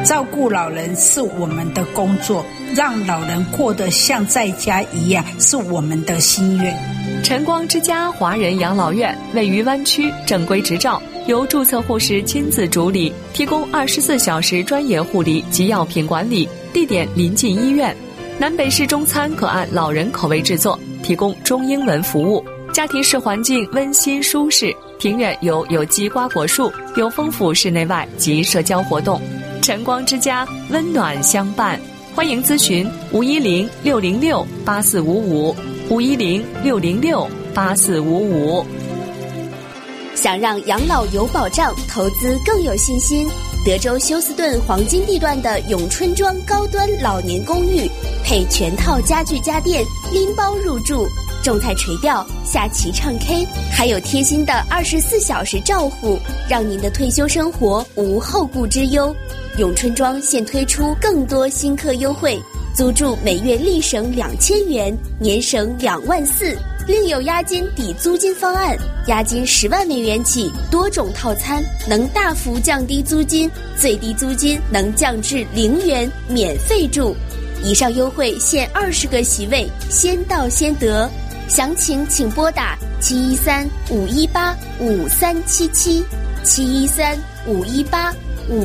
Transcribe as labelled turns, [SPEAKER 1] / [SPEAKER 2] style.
[SPEAKER 1] 照顾老人是我们的工作，让老人过得像在家一样是我们的心愿。
[SPEAKER 2] 晨光之家华人养老院位于湾区，正规执照，由注册护士亲自主理，提供24小时专业护理及药品管理，地点临近医院。南北式中餐可按老人口味制作，提供中英文服务。家庭式环境温馨舒适，庭院有有机瓜果树，有丰富室内外及社交活动。晨光之家，温暖相伴。欢迎咨询510-606-8455，510-606-8455。
[SPEAKER 3] 想让养老有保障，投资更有信心，德州休斯顿黄金地段的永春庄高端老年公寓，配全套家具家电，拎包入住，种菜垂钓，下棋唱 K， 还有贴心的24小时照护，让您的退休生活无后顾之忧。永春庄现推出更多新客优惠，租住每月立省2000元，年省2万4，另有押金抵租金方案，押金10万美元起，多种套餐能大幅降低租金，最低租金能降至0元，免费住。以上优惠限20个席位，先到先得。详情请拨打713-518-5377，713-518-5377。